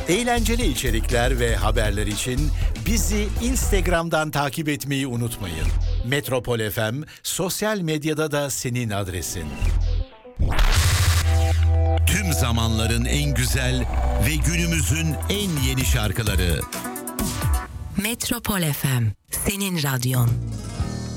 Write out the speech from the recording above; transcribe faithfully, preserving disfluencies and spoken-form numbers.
Eğlenceli içerikler ve haberler için bizi Instagram'dan takip etmeyi unutmayın. Metropol F M sosyal medyada da senin adresin. Tüm zamanların en güzel ve günümüzün en yeni şarkıları. Metropol F M, senin radyon.